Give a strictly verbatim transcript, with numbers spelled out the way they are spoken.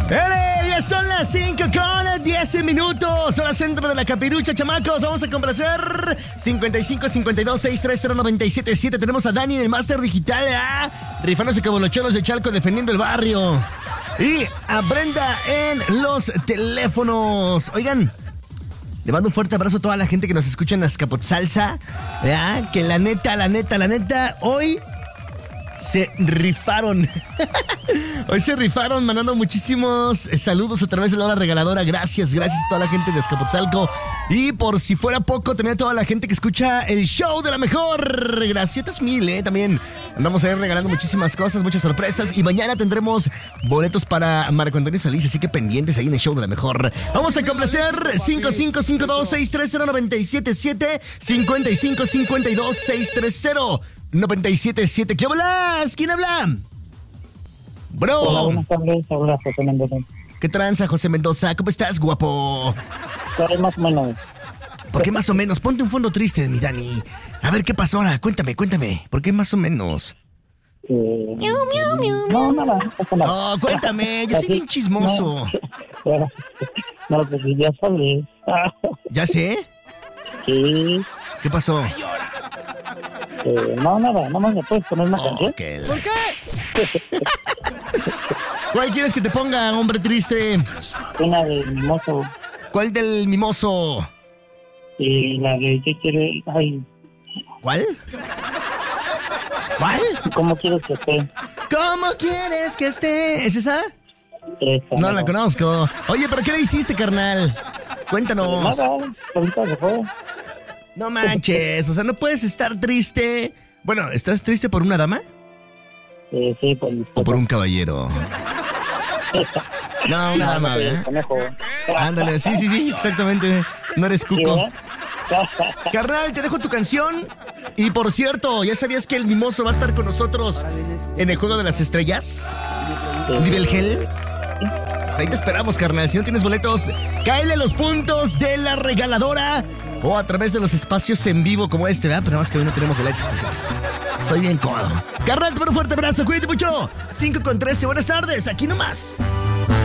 ¡Ele! Ya son las cinco con diez minutos. Hora centro de la capirucha, chamacos. Vamos a complacer cincuenta y cinco cincuenta y dos sesenta y tres cero noventa y siete siete. Tenemos a Dani en el Máster Digital, ¿eh? Rifándose como los cholos de Chalco, defendiendo el barrio. Y a Brenda en los teléfonos. Oigan, le mando un fuerte abrazo a toda la gente que nos escucha en Azcapotzalza, ¿verdad? Que la neta, la neta, la neta, hoy se rifaron. Hoy se rifaron mandando muchísimos saludos a través de la hora regaladora. Gracias, gracias a toda la gente de Azcapotzalco. Y por si fuera poco, también a toda la gente que escucha el show de la mejor. Gracias mil, eh, también andamos ahí regalando muchísimas cosas, muchas sorpresas. Y mañana tendremos boletos para Marco Antonio Solís, así que pendientes ahí en el show de la mejor. Vamos a complacer cinco cinco cinco dos seis tres cero nueve siete siete, cincuenta y cinco cincuenta y dos sesenta y tres cero noventa y siete siete. ¿Qué hablas? ¿Quién habla? Bro. Hola, buenas tardes. Hola, José Mendoza. ¿Qué tranza, José Mendoza? ¿Cómo estás, guapo? Claro, más o menos. ¿Por qué más o menos? Ponte un fondo triste, mi Dani. A ver, ¿qué pasó ahora? Cuéntame, cuéntame. ¿Por qué más o menos? Eh, no, nada, no pasa nada. No, cuéntame. Yo soy bien chismoso. No, no, pues ya sabes. ¿Ya sé? Sí. ¿Qué pasó? Eh, no, nada, nada más me puedes poner una canción. Okay. ¿Por qué? ¿Cuál quieres que te ponga, hombre triste? Una de Mimoso. ¿Cuál del mimoso? Y la de ¿qué quiere? Ay, ¿Cuál? ¿Cuál? ¿cómo quieres que esté? ¿Cómo quieres que esté? ¿Es esa? Esa, No la conozco. Oye, ¿pero qué le hiciste, carnal? Cuéntanos. Nada, ahorita se fue. No manches, o sea, no puedes estar triste. Bueno, ¿estás triste por una dama? Eh, sí, por ¿O por un caballero? No, una dama, no, ¿verdad? conejo. Ándale, sí, sí, sí, exactamente. No eres cuco. ¿Sí, Carnal, te dejo tu canción. Y por cierto, ¿ya sabías que el mimoso va a estar con nosotros en el Juego de las Estrellas? ¿Nivel Gel? Pues ahí te esperamos, carnal. Si no tienes boletos, cáele los puntos de la regaladora o a través de los espacios en vivo como este, ¿verdad? Pero nada más que hoy no tenemos boletos porque pues, soy bien codo. Carnal, te mando un fuerte abrazo. Cuídate mucho. cinco con trece. Buenas tardes. Aquí nomás.